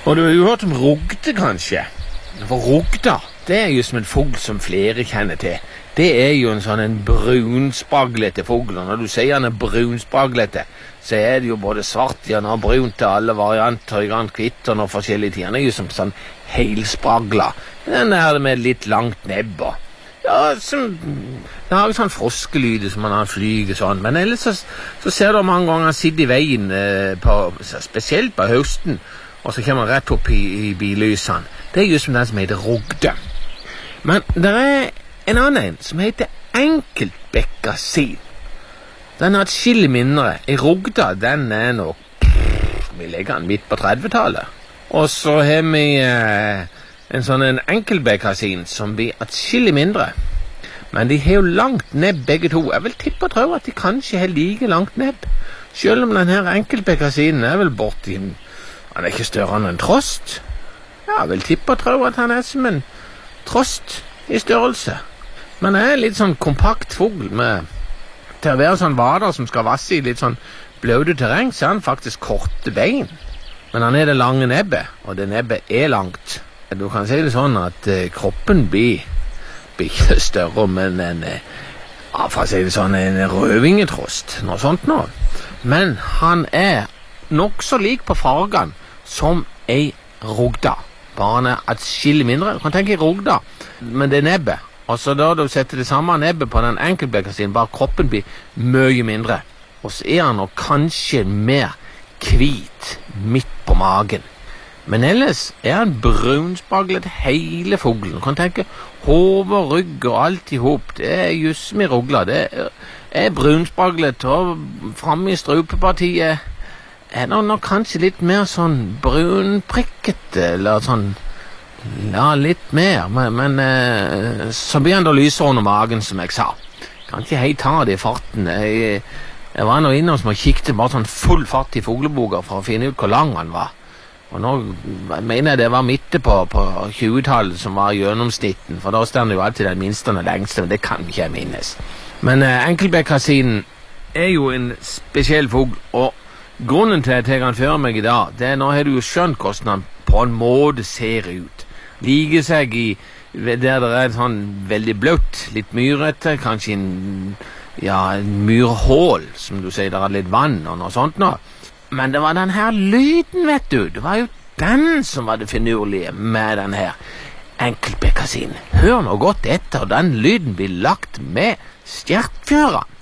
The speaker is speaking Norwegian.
Og du har jo hørt om rugde, kanskje? For rugda, det er jo som en fugl som flere kjenner til. Det er jo en sånn en brunspraglete fugl, og når du sier han er brunspraglete, så er det jo både svart i han og brunt til alle varianter, i grann kvitt og noe forskjellige ting. Han er jo som sånn helspragla. Den er med litt langt nebb og ja, det har jo sånn froskelyde som man har flyget sånn, men ellers så ser du mange ganger han sitter i veien, spesielt på høsten, og så kommer han rett opp i billysene. Det er just som den som heter rugde. Men det er en annen som heter enkeltbekkasin. Den har et skille mindre. I rugda, den er nok, vi legger den midt på 30-tallet. Og så har vi en sånn en enkeltbekkasin som blir et skille mindre. Men de har jo langt nebb begge to. Jeg vil tippe og tro at de kanskje har like langt nebb. Selv om denne enkeltbekkasinen er vel borti, han er ikke større enn en trost. Ja, jeg vil tippe og tro at han er som en trost i størrelse. Men det er litt sånn kompakt fugl med, til å være sånn vader som skal vasse i litt sånn bløde terreng, så er han faktisk korte bein. Men han er det lange nebbet, og det nebbet er langt. Du kan si det sånn at kroppen blir ikke større, men for å si det sånn, en rødvingetrost, noe sånt nå. Men han er nok så lik på fargen som ei rugda. Bare han er et skille mindre. Du kan tenke i rugda, men det er nebbet. Og så da du setter det samme nebbet på den enkeltbekkasinen, bare kroppen blir mye mindre. Og så er han nok kanskje mer hvit midt på magen. Men ellers er han brunspaglet hele fuglen. Du kan tenke hove, rygg og alt i hop. Det er just med rugla. Det er brunspaglet, og fremme i strupepartiet er det nok kanskje litt mer sånn brunprikket, eller sånn, ja, litt mer. Men så blir han da lyser under magen, som jeg sa. Kan ikke helt ta det i farten. Jeg var nå innom som å kikte bare sånn full fart i fugleboka for å finne ut hvor lang han var. Og nå mener jeg det var midte på 20-tallet som var gjennomsnitten, for da stender jo alltid den minste og den lengste, men det kan ikke jeg minnes. Men enkeltbekkasinen er jo en spesiell fugl, og grunnen til at jeg kan føre meg i dag, det er nå har du jo skjønt hvordan han på en måte ser ut. Liker seg i, der det er sånn veldig bløtt, litt myrete, kanskje en myrhål, som du sier, der er litt vann og noe sånt nå. Men det var den her lyden, vet du. Det var jo den som var det finurlige med den her enkeltbekkasinen. Hør nå godt etter, den lyden blir lagt med stjertfjøra.